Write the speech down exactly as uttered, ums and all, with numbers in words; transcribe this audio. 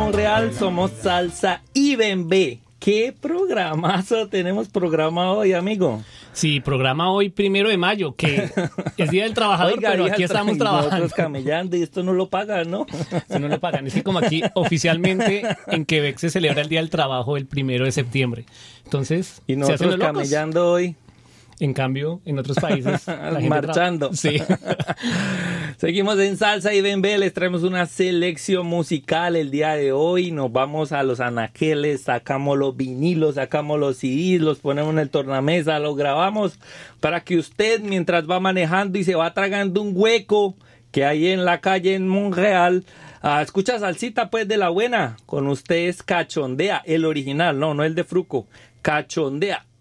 Montreal, somos Salsa y Bembé. ¿Qué programazo tenemos programado hoy, amigo? Sí, programa hoy primero de mayo, que es Día del Trabajador, Oiga, pero hija, aquí estamos trabajando. Nosotros camellando y esto no lo pagan, ¿no? Esto no lo pagan. Es que como aquí oficialmente en Quebec se celebra el Día del Trabajo el primero de septiembre. Entonces, y se hacen nosotros los locos. camellando hoy. En cambio, en otros países, la gente marchando. Tra- sí. Seguimos en Salsa y Bembé, les traemos una selección musical el día de hoy. Nos vamos a los anaqueles, sacamos los vinilos, sacamos los C Ds, los ponemos en el tornamesa, los grabamos para que usted, mientras va manejando y se va tragando un hueco que hay en la calle en Montreal, uh, escucha salsita pues de la buena. Con ustedes Cachondea, el original, no, no el de Fruco. Cachondea.